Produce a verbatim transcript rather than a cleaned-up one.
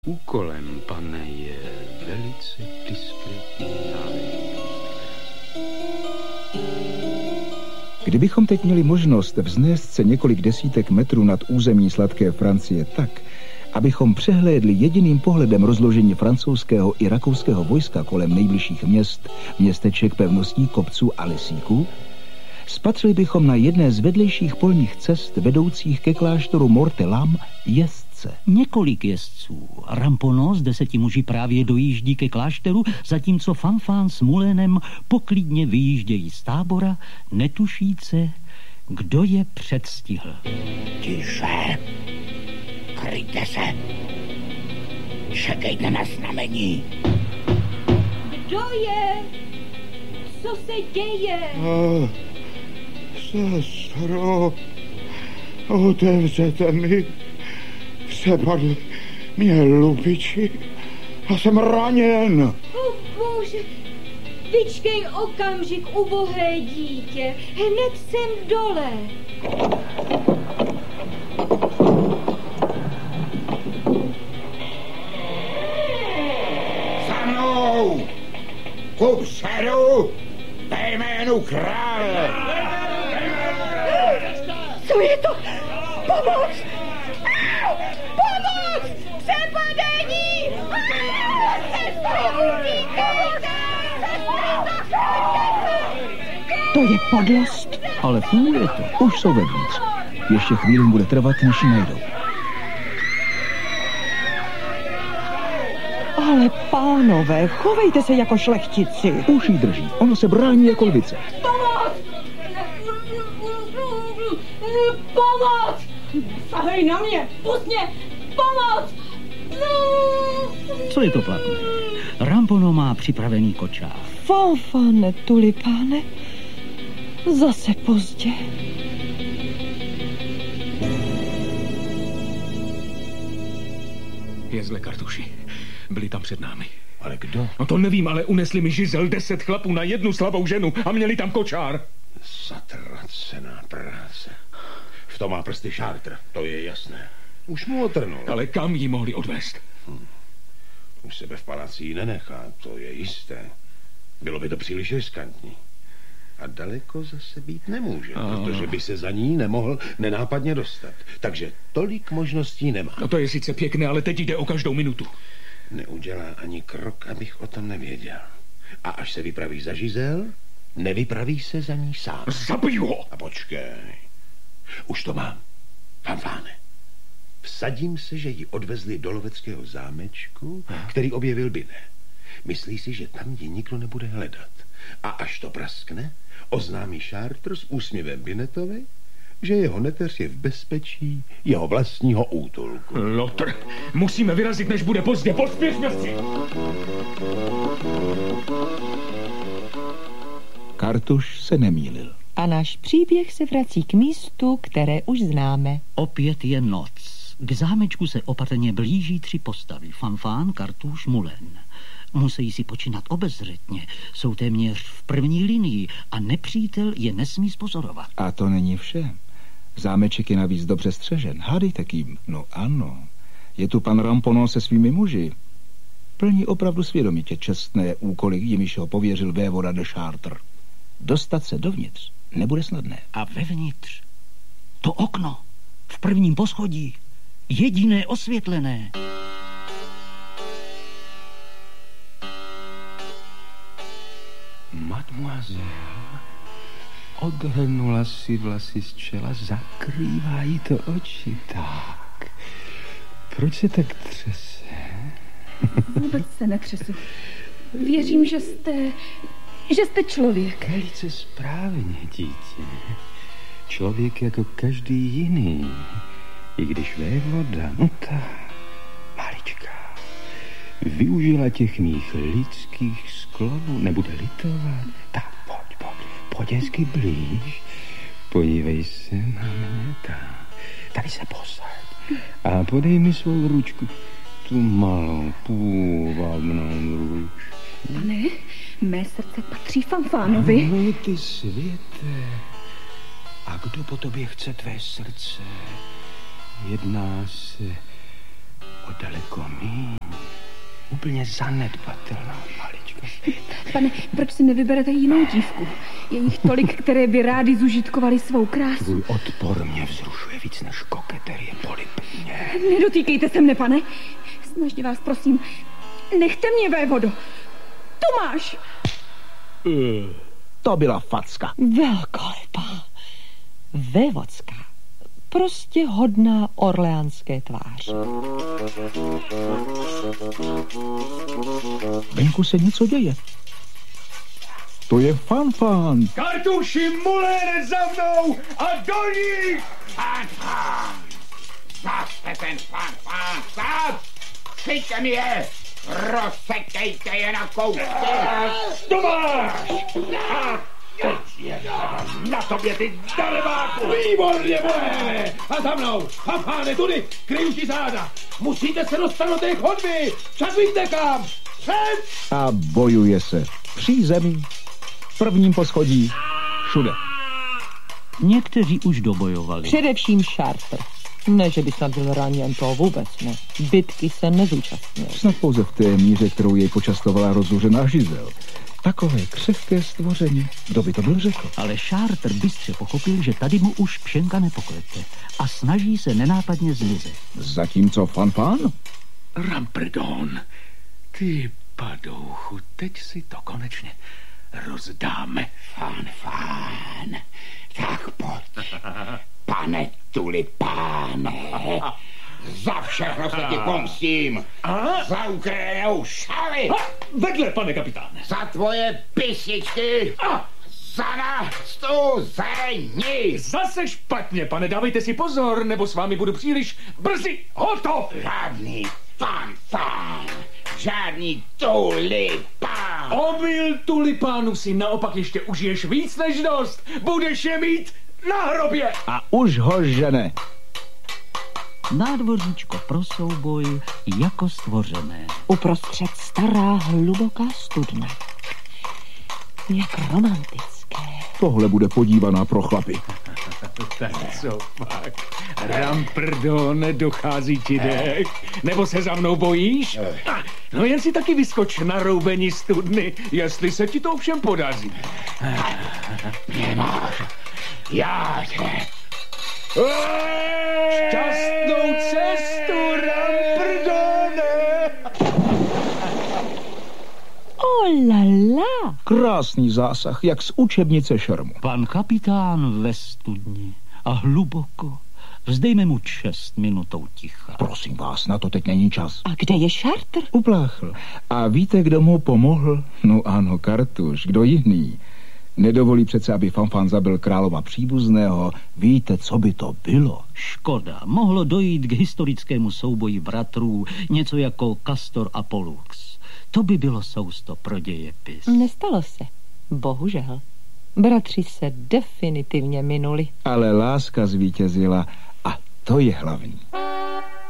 Úkolem, pane, je velice diskrétní záležitost. Kdybychom teď měli možnost vznést se několik desítek metrů nad území sladké Francie tak, abychom přehlédli jediným pohledem rozložení francouzského i rakouského vojska kolem nejbližších měst, městeček, pevností, kopců a lesíků, spatřili bychom na jedné z vedlejších polních cest vedoucích ke kláštoru Mortelam jezdce. Několik jezdců. Rampono s deseti muži právě dojíždí ke klášteru, zatímco Fanfan s Mulénem poklidně vyjíždějí z tábora, netušíce, kdo je předstihl. Tiše! Kryjte se! Čekejte na znamení! Kdo je? Co se děje? Oh, sestro, otevřete mi. Přepadli mě lupiči a jsem raněn. O bože, vyčkej okamžik, ubohé dítě, hned jsem dole. Za mnou! Kupředu! Ve jménu krále! Co je to? Pomoc! Pomoc! Přepadení! To je podlost. Ale funguje to. Už jsou vevnitř. Ještě chvíli bude trvat, než ji najdou. Ale pánové, chovejte se jako šlechtici. Už jí drží. Ono se brání jako lvice. Pomoc! Pomoc! Sahej na mě! Pust mě! Pomoc! Co je to platné? Rampono má připravený kočár. Fanfane, tulipáne, zase pozdě. Je zle, Kartuši. Byli tam před námi. Ale kdo? No to nevím, ale unesli mi žizel deset chlapů na jednu slabou ženu a měli tam kočár. Zatracená práce. V tom má prsty Chartres, to je jasné. Už mu otrnul. Ale kam ji mohli odvést? Hm. Už sebe v paláci ji nenechá, to je jisté. Bylo by to příliš riskantní. A daleko zase být nemůže, a... protože by se za ní nemohl nenápadně dostat. Takže tolik možností nemá. No to je sice pěkné, ale teď jde o každou minutu. Neudělá ani krok, abych o tom nevěděl. A až se vypraví za žizel, nevypraví se za ní sám. Zabiju ho! A počkej. Už to mám. Fanfáne. Vsadím se, že ji odvezli do loveckého zámečku, který objevil Binet. Myslí si, že tam ji nikdo nebude hledat. A až to praskne, oznámí Chartres s úsměvem Binetovi, že jeho neteř je v bezpečí jeho vlastního útulku. Lotr, musíme vyrazit, než bude pozdě. Pospěšme si! Kartuš se nemýlil. A náš příběh se vrací k místu, které už známe. Opět je noc. K zámečku se opatrně blíží tři postavy. Fanfan, Kartuš, Mulen. Musí si počínat obezřetně. Jsou téměř v první linii a nepřítel je nesmí spozorovat. A to není vše. Zámeček je navíc dobře střežen. Hádejte kým? No ano. Je tu pan Rampono se svými muži. Plní opravdu svědomitě čestné úkoly, jimiž ho pověřil vévoda de Chartres. Dostat se dovnitř nebude snadné. A vevnitř to okno v prvním poschodí, jediné osvětlené. Mademoiselle odhrnula si vlasy z čela, zakrývá jí to oči. Tak, proč se tak třese? Vůbec se netřesu. Věřím, že jste... že jste člověk. Velice správně, dítě. Člověk jako každý jiný. I když vévoda, no ta malička, využila těch mých lidských sklonů, nebude litovat. Tak pojď, pojď, pojď hezky blíž. Podívej se na mě, tak. Tady se posaď. A podej mi svou ručku. Tu malou, půvabnou ručku. Pane, mé srdce patří Fanfánovi. Ano, ty světe. A kdo po tobě chce tvé srdce? Jedná se o daleko míň. Úplně zanedbatelná malička. Pane, proč si nevyberete jinou dívku? Je jich tolik, které by rádi zužitkovaly svou krásu. Tvůj odpor mě vzrušuje víc než koketerie polipně. Nedotýkejte se mne, pane. Snažně vás, prosím. Nechte mě, vévodo. Tomáš! Uh. To byla facka. Velkolepá. Vévodská. Prostě hodná orleánské tváře. Venku se něco děje. To je Fanfán. Kartuši, Mulén, za mnou a do nich! Fanfán! Zase ten Fanfán, stát! Chyťte mi je! Rozsekejte je na kousky! Tomáš! Teď je na tobě, ty darebáku! Výborně, Muléne! A za mnou! Fanfáne, tudy! Kryju ti záda! Musíte se dostat do té chodby! Však víte kam! Sem! A bojuje se. Přízemí, v prvním poschodí, všude. Někteří už dobojovali. Především Chartres. Ne, že by snad byl raněn, to vůbec ne. Bitky se nezúčastnil. Snad pouze v té míře, kterou jej počastovala rozzuřená Žizel. Takové křehké stvoření. Kdo by to byl řekl? Ale Chartres bystře pochopil, že tady mu už pšenka nepoklete a snaží se nenápadně zlizet. Zatímco Fanfán? Rampredon, ty padouchu, teď si to konečně rozdáme. Fanfán, tak pojď, pane tulipáne, za všechno se ti pomstím, za ukrájenou šaly, Vedle, pane kapitáne. za tvoje písničky, za nás tu zení. Zase špatně, pane, dávejte si pozor, nebo s vámi budu příliš brzy hotov. Žádný Fanfán, žádný tulipán. Omyl tulipánu si naopak ještě užiješ víc než dost. Budeš je mít na hrobě. A už ho žene. Nádvoříčko pro souboj jako stvořené. Uprostřed stará hluboká studna. Jak romantické. Tohle bude podívaná pro chlapy. Tak co pak? Rampredon, dochází ti dech? Nebo se za mnou bojíš? No jen si taky vyskoč na roubení studny, jestli se ti to všem podaří. Nemáš, já tě. Šťastnou cestu, Rampredone! Oh la la. Krásný zásah, jak z učebnice šermu. Pan kapitán ve studni a hluboko. Vzdejme mu čest minutou ticha. Prosím vás, na to teď není čas. A kde je Chartres? Upláchl. A víte, kdo mu pomohl? No ano, Kartuš, kdo jiný? Nedovolí přece, aby Fanfán zabil králova příbuzného. Víte, co by to bylo? Škoda, mohlo dojít k historickému souboji bratrů, něco jako Castor a Pollux. To by bylo sousto pro dějepis. Nestalo se. Bohužel. Bratři se definitivně minuli. Ale láska zvítězila a to je hlavní.